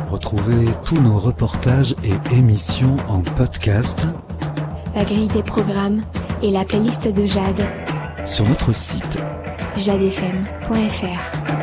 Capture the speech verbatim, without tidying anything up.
Retrouvez tous nos reportages et émissions en podcast, la grille des programmes et la playlist de Jade sur notre site jade f m point f r.